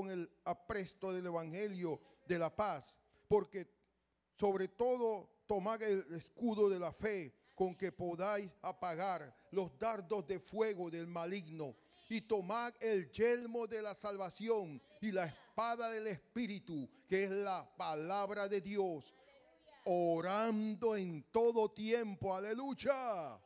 con el apresto del evangelio de la paz, porque sobre todo tomad el escudo de la fe, con que podáis apagar los dardos de fuego del maligno, y tomad el yelmo de la salvación y la espada del Espíritu, que es la palabra de Dios, orando en todo tiempo, aleluya,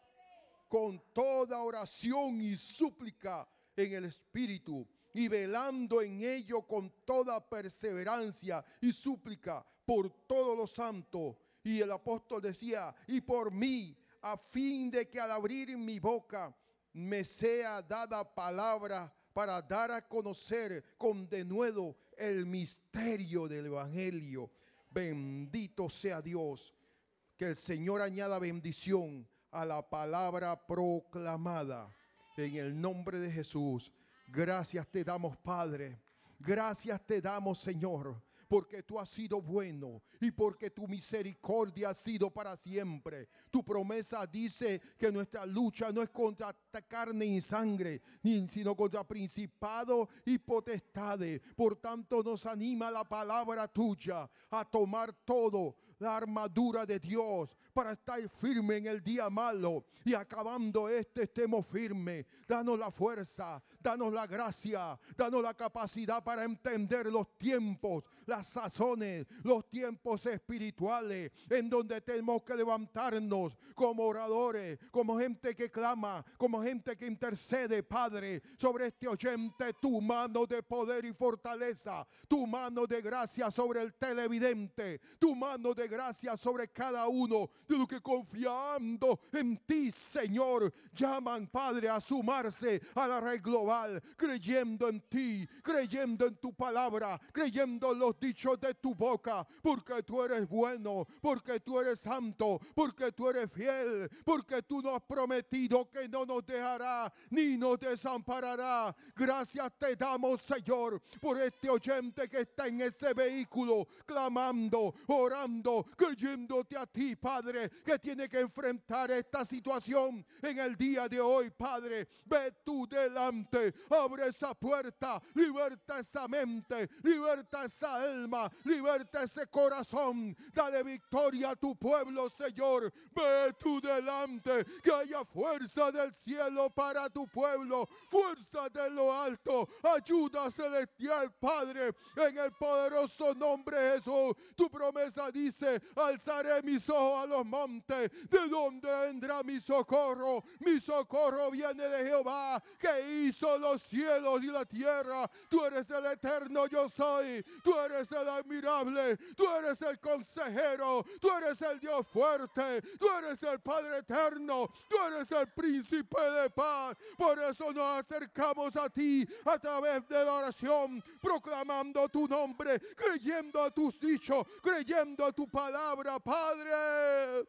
con toda oración y súplica en el Espíritu, y velando en ello con toda perseverancia y súplica por todos los santos. Y el apóstol decía, y por mí, a fin de que al abrir mi boca me sea dada palabra para dar a conocer con denuedo el misterio del evangelio. Bendito sea Dios. Que el Señor añada bendición a la palabra proclamada. En el nombre de Jesús. Gracias te damos, Padre. Gracias te damos, Señor, porque tú has sido bueno y porque tu misericordia ha sido para siempre. Tu promesa dice que nuestra lucha no es contra carne y sangre, sino contra principados y potestades. Por tanto, nos anima la palabra tuya a tomar todo la armadura de Dios para estar firme en el día malo, y acabando estemos firmes. Danos la fuerza, danos la gracia, danos la capacidad para entender los tiempos, las sazones, los tiempos espirituales en donde tenemos que levantarnos como oradores, como gente que clama, como gente que intercede, Padre, sobre este oyente. Tu mano de poder y fortaleza, tu mano de gracia sobre el televidente, tu mano de gracia sobre cada uno de los que confiando en ti, Señor, llaman, Padre, a sumarse a la red global, creyendo en ti, creyendo en tu palabra, creyendo en los dichos de tu boca, porque tú eres bueno, porque tú eres santo, porque tú eres fiel, porque tú nos has prometido que no nos dejará ni nos desamparará. Gracias te damos, Señor, por este oyente que está en ese vehículo, clamando, orando, creyéndote a ti, Padre, que tiene que enfrentar esta situación en el día de hoy, Padre. Ve tú delante, abre esa puerta, liberta esa mente, liberta esa alma, liberta ese corazón, dale victoria a tu pueblo, Señor. Ve tú delante, que haya fuerza del cielo para tu pueblo, fuerza de lo alto, ayuda celestial, Padre, en el poderoso nombre de Jesús. Tu promesa dice, alzaré mis ojos a los montes, ¿de dónde vendrá mi socorro? Mi socorro viene de Jehová, que hizo los cielos y la tierra. Tú eres el eterno yo soy, tú eres el admirable, tú eres el consejero, tú eres el Dios fuerte, tú eres el Padre eterno, tú eres el príncipe de paz. Por eso nos acercamos a ti a través de la oración, proclamando tu nombre, creyendo a tus dichos, creyendo a tu palabra, Padre.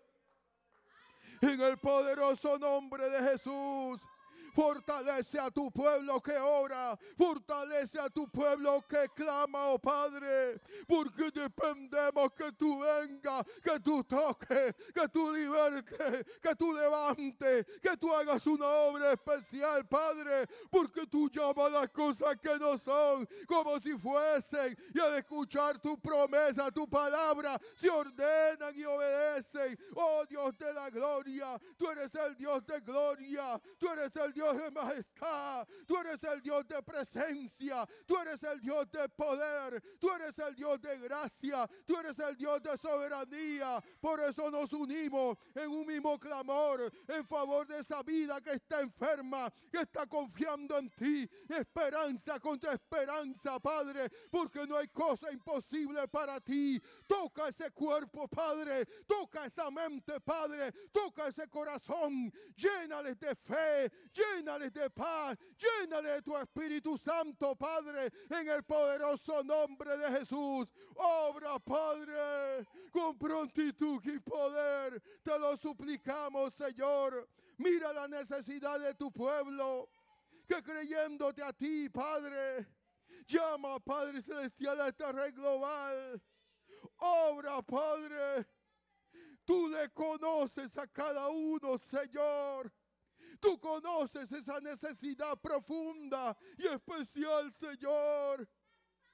En el poderoso nombre de Jesús. Fortalece a tu pueblo que ora, fortalece a tu pueblo que clama, oh Padre, porque dependemos que tú vengas, que tú toques, que tú libertes, que tú levantes, que tú hagas una obra especial, Padre, porque tú llamas las cosas que no son como si fuesen, y al escuchar tu promesa, tu palabra, se ordenan y obedecen. Oh Dios de la gloria, tú eres el Dios de gloria, tú eres el Dios de majestad, tú eres el Dios de presencia, tú eres el Dios de poder, tú eres el Dios de gracia, tú eres el Dios de soberanía. Por eso nos unimos en un mismo clamor en favor de esa vida que está enferma, que está confiando en ti. Esperanza contra esperanza, Padre, porque no hay cosa imposible para ti. Toca ese cuerpo, Padre, toca esa mente, Padre, toca ese corazón, llénales de fe, llénales de paz, llénales de tu Espíritu Santo, Padre, en el poderoso nombre de Jesús. Obra, Padre, con prontitud y poder, te lo suplicamos, Señor. Mira la necesidad de tu pueblo, que creyéndote a ti, Padre, llama, Padre Celestial, a esta red global. Obra, Padre, tú le conoces a cada uno, Señor. Tú conoces esa necesidad profunda y especial, Señor.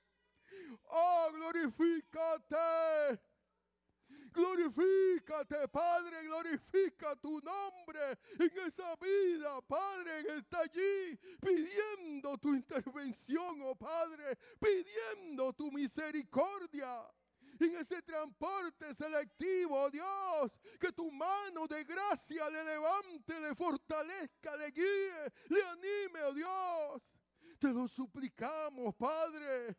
Glorifícate, Padre, glorifica tu nombre en esa vida, Padre, que está allí pidiendo tu intervención, oh Padre, pidiendo tu misericordia. En ese transporte selectivo, Dios, que tu mano de gracia le levante, le fortalezca, le guíe, le anime, oh Dios. Te lo suplicamos, Padre.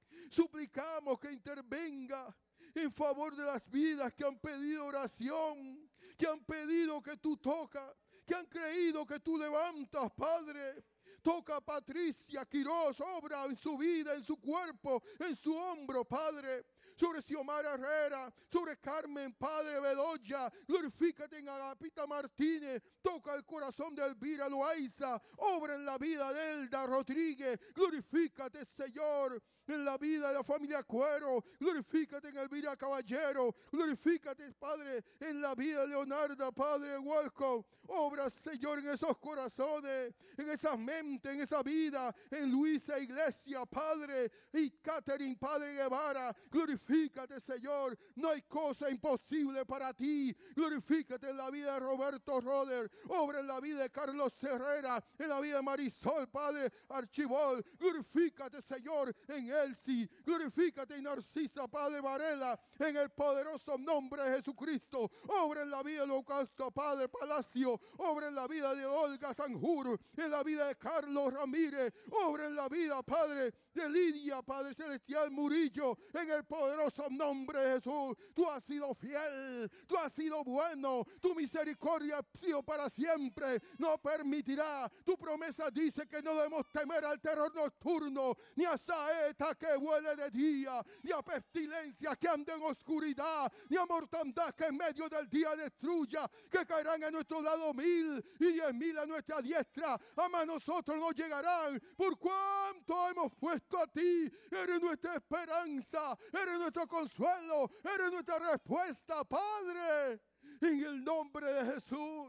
Suplicamos que intervenga en favor de las vidas que han pedido oración, que han pedido que tú tocas, que han creído que tú levantas, Padre. Toca a Patricia Quiroz, obra en su vida, en su cuerpo, en su hombro, Padre. Sobre Xiomara Herrera, sobre Carmen, Padre Bedoya, glorifícate en Agapita Martínez, toca el corazón de Elvira Loaiza, obra en la vida de Elda Rodríguez, glorifícate, Señor, en la vida de la familia Cuero, glorifícate en Elvira Caballero, glorifícate, Padre, en la vida de Leonardo, Padre Welcome, obra, Señor, en esos corazones, en esas mentes, en esa vida, en Luisa Iglesia, Padre, y Catherine, Padre Guevara, glorifícate, Señor, no hay cosa imposible para ti, glorifícate en la vida de Roberto Roder, obra en la vida de Carlos Herrera, en la vida de Marisol, Padre Archibol, glorifícate, Señor, en Elsie, glorifícate en Narcisa, Padre Varela, en el poderoso nombre de Jesucristo, obra en la vida de Holocausto, Padre Palacio, obra en la vida de Olga Sanjur, en la vida de Carlos Ramírez, obra en la vida, Padre, de Lidia, Padre Celestial Murillo, en el poderoso nombre de Jesús. Tú has sido fiel, tú has sido bueno, tu misericordia ha sido para siempre, no permitirá. Tu promesa dice que no debemos temer al terror nocturno, ni a saeta que huele de día, ni a pestilencia que ande en oscuridad, ni a mortandad que en medio del día destruya, que caerán a nuestro lado 1000 y 10,000 a nuestra diestra, a nosotros no llegarán, por cuanto hemos puesto a ti. Eres nuestra esperanza, eres nuestro consuelo, eres nuestra respuesta, Padre, en el nombre de Jesús.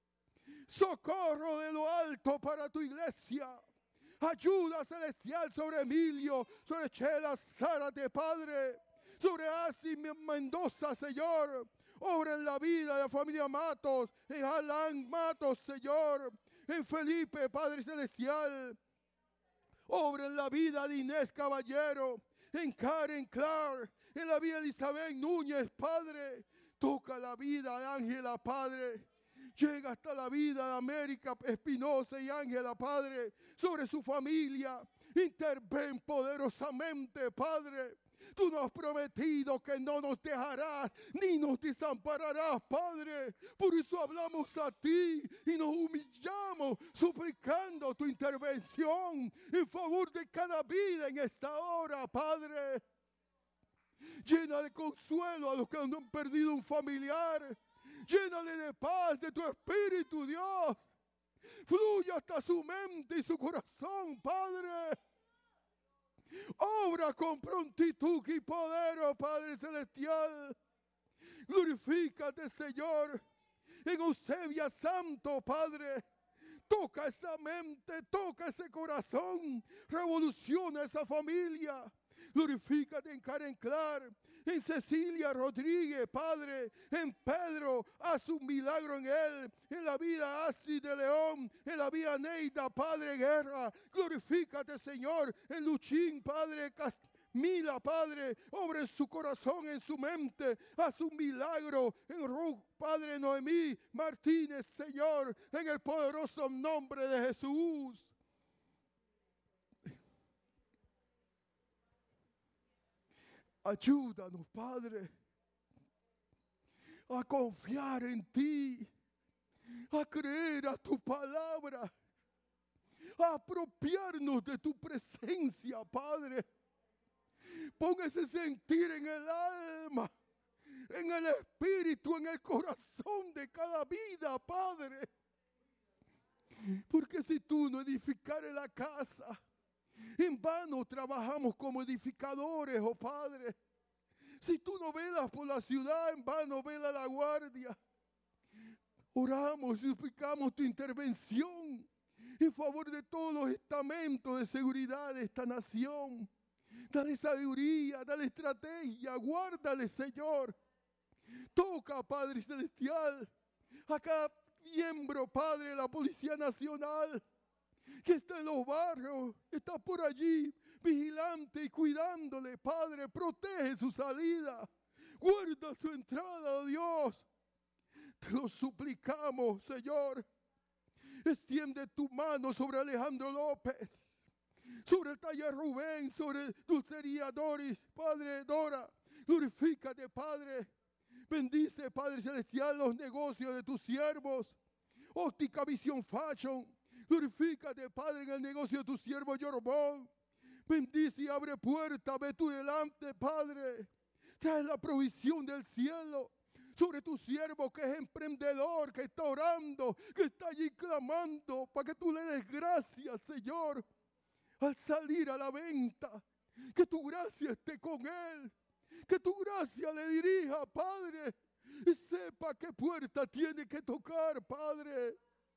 Socorro de lo alto para tu iglesia. Ayuda celestial sobre Emilio, sobre Chela Zárate, Padre, sobre Asi Mendoza, Señor. Obra en la vida de la familia Matos, en Alan Matos, Señor, en Felipe, Padre Celestial. Obra en la vida de Inés Caballero, en Karen Clark, en la vida de Isabel Núñez, Padre. Toca la vida de Ángela, Padre. Llega hasta la vida de América Espinosa y Ángela, Padre, sobre su familia. Interven poderosamente, Padre. Tú nos has prometido que no nos dejarás ni nos desampararás, Padre. Por eso hablamos a ti y nos humillamos suplicando tu intervención en favor de cada vida en esta hora, Padre. Llena de consuelo a los que han perdido un familiar. Llénale de paz de tu espíritu, Dios. Fluye hasta su mente y su corazón, Padre. Obra con prontitud y poder, oh Padre Celestial. Glorifícate, Señor, en Eusebia Santo, Padre. Toca esa mente, toca ese corazón, revoluciona esa familia. Glorifícate en Karen Clark, en Cecilia Rodríguez, Padre, en Pedro, haz un milagro en él, en la vida Astrid de León, en la vida Neida, Padre Guerra. Glorifícate, Señor, en Luchín, Padre Mila, Padre, obra en su corazón, en su mente, haz un milagro en Ruth, Padre Noemí Martínez, Señor, en el poderoso nombre de Jesús. Ayúdanos, Padre, a confiar en ti, a creer a tu palabra, a apropiarnos de tu presencia, Padre. Pon ese sentir en el alma, en el espíritu, en el corazón de cada vida, Padre. Porque si tú no edificares la casa, en vano trabajamos como edificadores, oh Padre. Si tú no velas por la ciudad, en vano vela la guardia. Oramos y suplicamos tu intervención en favor de todos los estamentos de seguridad de esta nación. Dale sabiduría, dale estrategia, guárdale, Señor. Toca, Padre Celestial, a cada miembro, Padre, de la Policía Nacional, que está en los barrios, está por allí, vigilante y cuidándole, Padre, protege su salida, guarda su entrada, oh Dios. Te lo suplicamos, Señor. Extiende tu mano sobre Alejandro López, sobre el taller Rubén, sobre Dulcería Doris, Padre Dora. Glorifícate, Padre. Bendice, Padre Celestial, los negocios de tus siervos. Óptica Visión Fashion. Glorifícate, Padre, en el negocio de tu siervo Yorbón. Bendice y abre puertas. Ve tú delante, Padre. Trae la provisión del cielo sobre tu siervo que es emprendedor, que está orando, que está allí clamando para que tú le des gracias, Señor, al salir a la venta. Que tu gracia esté con él. Que tu gracia le dirija, Padre, y sepa qué puerta tiene que tocar, Padre.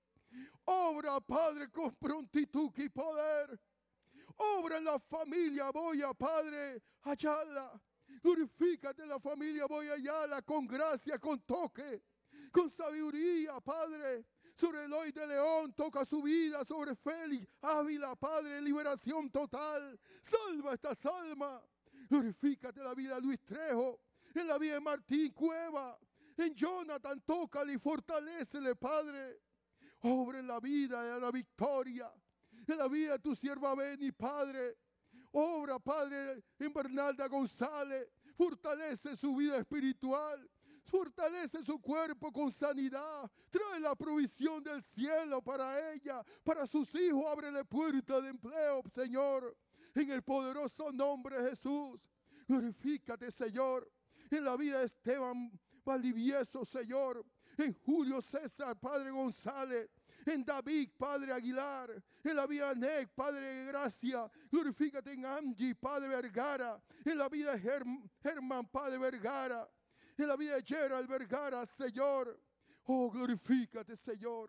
Obra, Padre, con prontitud y poder. Obra en la familia Boya, Padre, Ayala. Glorifícate en la familia Boya Ayala con gracia, con toque, con sabiduría, Padre. Sobre Eloy de León, toca su vida. Sobre Félix Ávila, Padre, liberación total. Salva estas almas. Glorifícate en la vida de Luis Trejo, en la vida de Martín Cueva, en Jonathan, tócale y fortalécele, Padre. Obra en la vida de Ana Victoria, en la vida de tu sierva Beni, Padre. Obra, Padre, en Bernalda González. Fortalece su vida espiritual. Fortalece su cuerpo con sanidad. Trae la provisión del cielo para ella, para sus hijos. Ábrele puerta de empleo, Señor. En el poderoso nombre de Jesús. Glorifícate, Señor. En la vida de Esteban Valdivieso, Señor. En Julio César, Padre González. En David, Padre Aguilar. En la vida de Nec, Padre de Gracia. Glorifícate en Angie, Padre Vergara. En la vida de Germán, Padre Vergara. En la vida de Gerald Vergara, Señor. Oh, glorifícate, Señor.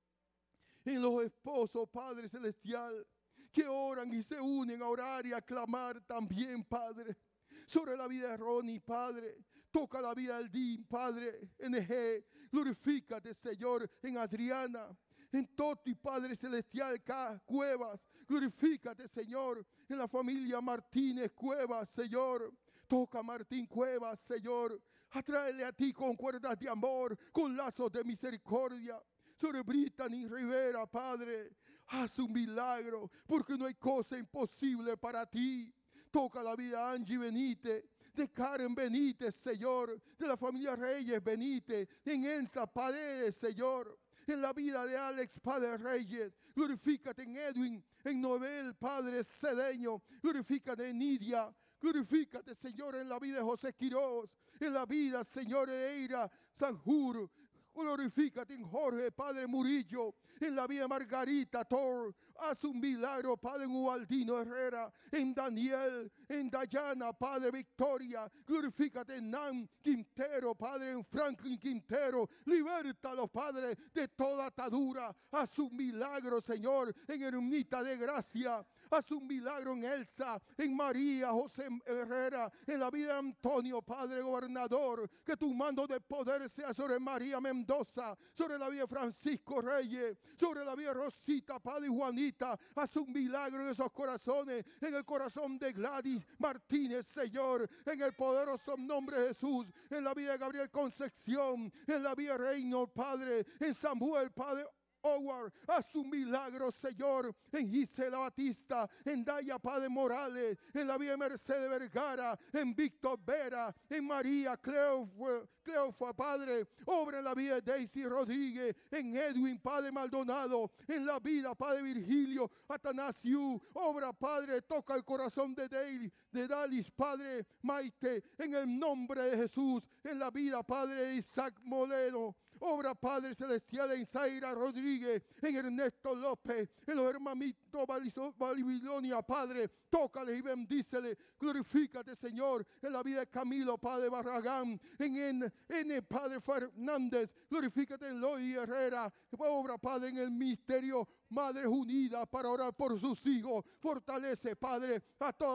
En los esposos, Padre Celestial, que oran y se unen a orar y a clamar también, Padre. Sobre la vida de Ronnie, Padre. Toca la vida del Dean, Padre. NG. Glorifícate, Señor, en Adriana. En Toti, Padre Celestial, Cuevas. Glorifícate, Señor, en la familia Martínez Cuevas, Señor. Toca a Martín Cuevas, Señor. Atráele a ti con cuerdas de amor, con lazos de misericordia. Sobre Brittany Rivera, Padre. Haz un milagro, porque no hay cosa imposible para ti. Toca la vida de Angie Benítez, de Karen Benítez, Señor. De la familia Reyes Benítez, en Ensa Paredes, Señor. En la vida de Alex, Padre Reyes. Glorifícate en Edwin, en Noel, Padre Cedeño. Glorifícate en Nidia. Glorifícate, Señor, en la vida de José Quirós. En la vida, Señor, de Eira Sanjur. Glorifícate en Jorge, Padre Murillo, en la vida de Margarita Tor. Haz un milagro, Padre, en Ubaldino Herrera, en Daniel, en Dayana, Padre Victoria. Glorifícate en Nan Quintero, Padre, en Franklin Quintero. Libértalos, Padre, de toda atadura. Haz un milagro, Señor, en Ermita de Gracia. Haz un milagro en Elsa, en María José Herrera, en la vida de Antonio, Padre Gobernador. Que tu mando de poder sea sobre María Mendoza, sobre la vida de Francisco Reyes, sobre la vida de Rosita, Padre Juanita. Haz un milagro en esos corazones, en el corazón de Gladys Martínez, Señor, en el poderoso nombre de Jesús, en la vida de Gabriel Concepción, en la vida de Reino, Padre, en Samuel, Padre Howard, haz un milagro, Señor, en Gisela Batista, en Daya Padre Morales, en la vida de Mercedes Vergara, en Víctor Vera, en María Cleofa, Padre, obra en la vida de Daisy Rodríguez, en Edwin, Padre Maldonado, en la vida, Padre Virgilio Atanasio, obra, Padre, toca el corazón de Dalis, Padre Maite, en el nombre de Jesús, en la vida, Padre Isaac Moleno. Obra, Padre Celestial, en Zaira Rodríguez, en Ernesto López, en los hermanitos Babilonia, Padre, tócale y bendícele. Glorifícate, Señor, en la vida de Camilo, Padre Barragán, en Padre Fernández. Glorifícate en Loy Herrera. Obra, Padre, en el ministerio Madres Unidas para orar por sus hijos. Fortalece, Padre, a todos.